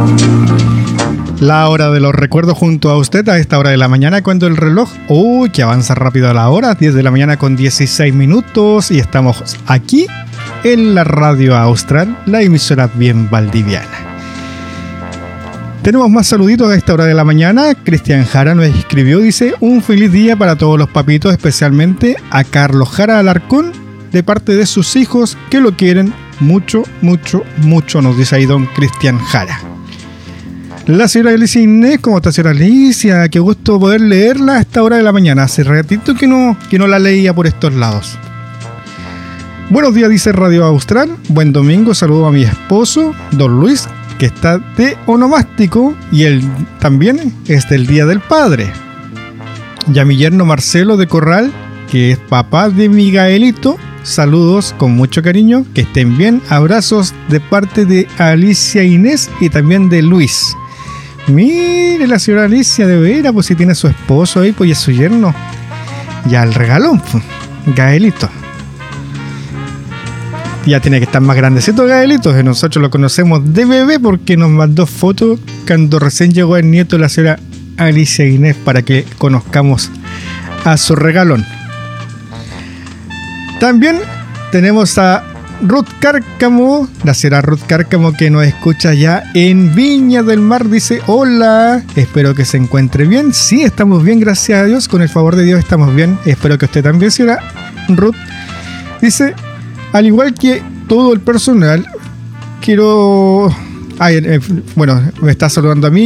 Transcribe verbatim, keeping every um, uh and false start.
La hora de los recuerdos junto a usted a esta hora de la mañana cuando el reloj, uy, que avanza rápido a la hora, diez de la mañana con dieciséis minutos y estamos aquí en la Radio Austral, la emisora bien valdiviana. Tenemos más saluditos a esta hora de la mañana. Cristian Jara nos escribió, dice, un feliz día para todos los papitos, especialmente a Carlos Jara Alarcón, de parte de sus hijos que lo quieren mucho, mucho, mucho, nos dice ahí don Cristian Jara. La señora Alicia Inés, ¿cómo está señora Alicia? Qué gusto poder leerla a esta hora de la mañana. Hace ratito que no, que no la leía por estos lados. Buenos días, dice Radio Austral. Buen domingo, saludo a mi esposo, don Luis, que está de onomástico y él también es del Día del Padre. Y a mi yerno Marcelo de Corral, que es papá de Miguelito. Saludos con mucho cariño, que estén bien. Abrazos de parte de Alicia Inés y también de Luis. Mire la señora Alicia, de veras, pues si tiene a su esposo ahí, pues y a su yerno. Ya el regalón, pues, Gaelito. Ya tiene que estar más grandecito Gaelito, que nosotros lo conocemos de bebé porque nos mandó fotos cuando recién llegó el nieto de la señora Alicia Inés para que conozcamos a su regalón. También tenemos a Ruth Cárcamo, la señora Ruth Cárcamo que nos escucha ya en Viña del Mar. Dice, hola, espero que se encuentre bien. Sí, estamos bien, gracias a Dios, con el favor de Dios estamos bien. Espero que usted también, señora Ruth. Dice, al igual que todo el personal, quiero... Ay, eh, bueno, me está saludando a mí